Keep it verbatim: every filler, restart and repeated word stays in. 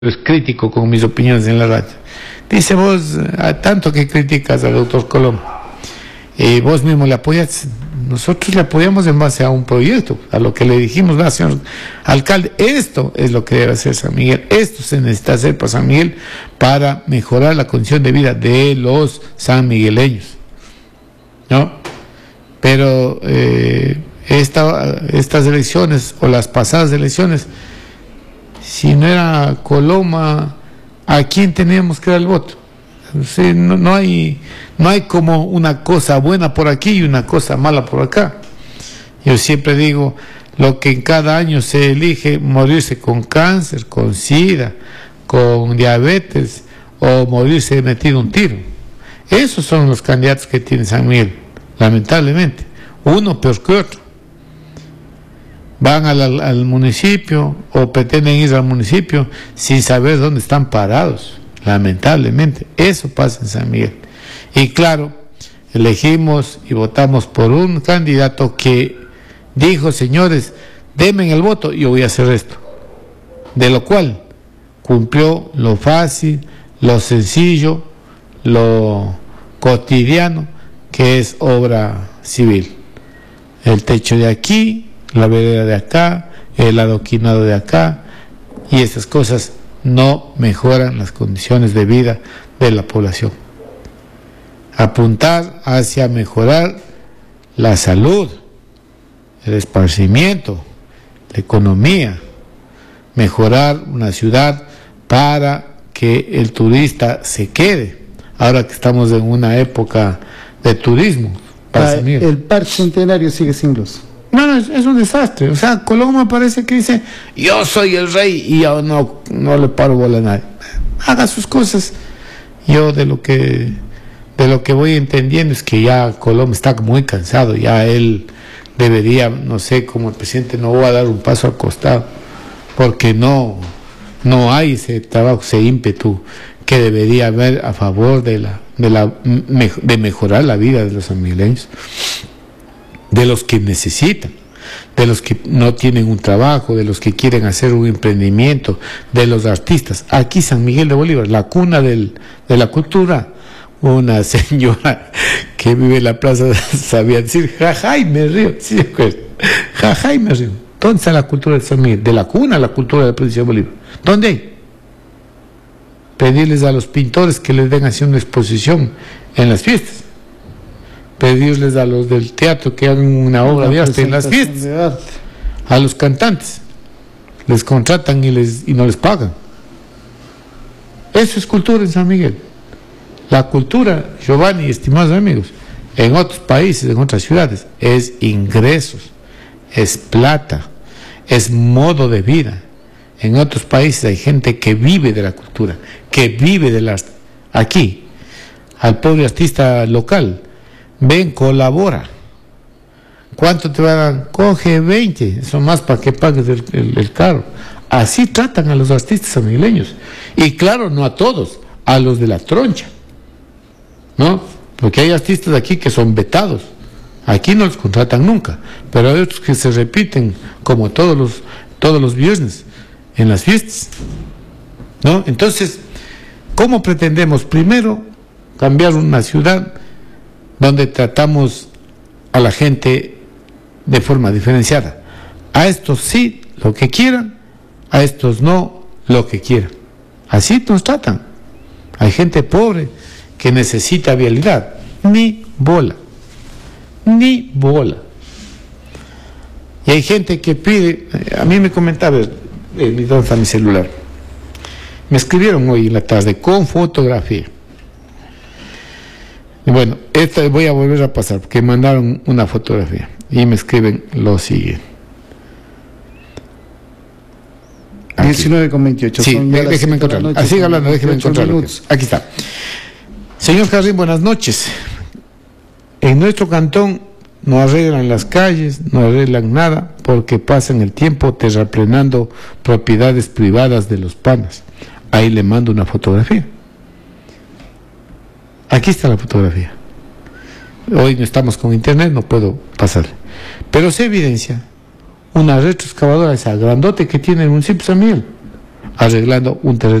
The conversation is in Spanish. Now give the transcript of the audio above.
es crítico con mis opiniones en la radio. Dice, vos, a tanto que criticas al doctor Colom, y vos mismo le apoyas. Nosotros le apoyamos en base a un proyecto, a lo que le dijimos, ¿no, señor alcalde? Esto es lo que debe hacer San Miguel, esto se necesita hacer para San Miguel para mejorar la condición de vida de los sanmigueleños, ¿no? Pero eh, esta, estas elecciones o las pasadas elecciones, si no era Coloma, ¿a quién teníamos que dar el voto? Sí, no, no hay no hay como una cosa buena por aquí y una cosa mala por acá. Yo siempre digo, lo que en cada año se elige, morirse con cáncer, con sida, con diabetes o morirse metido un tiro. Esos son los candidatos que tiene San Miguel, lamentablemente, uno peor que otro. Van al, al municipio o pretenden ir al municipio sin saber dónde están parados. Lamentablemente, eso pasa en San Miguel. Y claro, elegimos y votamos por un candidato que dijo, señores, denme el voto y yo voy a hacer esto. De lo cual cumplió lo fácil, lo sencillo, lo cotidiano, que es obra civil. El techo de aquí, la vereda de acá, el adoquinado de acá, y esas cosas no mejoran las condiciones de vida de la población. Apuntar hacia mejorar la salud, el esparcimiento, la economía, mejorar una ciudad para que el turista se quede, ahora que estamos en una época de turismo. Ah, el Parque Centenario sigue sin luz. No, no, es, es un desastre. O sea, Coloma parece que dice, yo soy el rey y yo no, no le paro bola a nadie. Haga sus cosas. Yo de lo que de lo que voy entendiendo es que ya Coloma está muy cansado, ya él debería, no sé, como el presidente no va a dar un paso al costado, porque no, no hay ese trabajo, ese ímpetu que debería haber a favor de la, de la de mejorar la vida de los sanmigueleños, de los que necesitan, de los que no tienen un trabajo, de los que quieren hacer un emprendimiento, de los artistas. Aquí San Miguel de Bolívar, la cuna del, de la cultura. Una señora que vive en la plaza sabía decir, jaja, y me río, sí, jaja, y me río. ¿Dónde está la cultura de San Miguel? De la cuna, la cultura de la provincia de Bolívar. ¿Dónde hay? Pedirles a los pintores que les den así una exposición en las fiestas. Pedirles a los del teatro que hagan una obra de arte en las fiestas. A los cantantes les contratan y, les, y no les pagan. Eso es cultura en San Miguel. La cultura, Giovanni, estimados amigos, en otros países, en otras ciudades, es ingresos, es plata, es modo de vida. En otros países hay gente que vive de la cultura, que vive del arte. Aquí, al pobre artista local, ven, colabora. ¿Cuánto te van a dar? Coge veinte, eso más para que pagues el, el, el carro. Así tratan a los artistas sanmigueleños. Y claro, no a todos, a los de la troncha, ¿no? Porque hay artistas aquí que son vetados. Aquí no los contratan nunca, pero hay otros que se repiten como todos los, todos los viernes en las fiestas, ¿no? Entonces, ¿cómo pretendemos primero cambiar una ciudad donde tratamos a la gente de forma diferenciada? A estos sí, lo que quieran, a estos no, lo que quieran. Así nos tratan. Hay gente pobre que necesita vialidad. Ni bola. Ni bola. Y hay gente que pide, a mí me comentaba, eh, ¿dónde está mi celular? Me escribieron hoy en la tarde con fotografía. Bueno, esta voy a volver a pasar porque mandaron una fotografía y me escriben lo siguiente. diecinueve con veintiocho. Sí, déjeme encontrarlo. Así hablando, déjeme encontrarlo. Aquí está. Señor Jardín, buenas noches. En nuestro cantón no arreglan las calles, no arreglan nada porque pasan el tiempo terraplenando propiedades privadas de los panas. Ahí le mando una fotografía. Aquí está la fotografía. Hoy no estamos con internet, no puedo pasarle. Pero se evidencia una retroexcavadora, esa grandote que tiene el municipio de San Miguel. arreglando un terreno.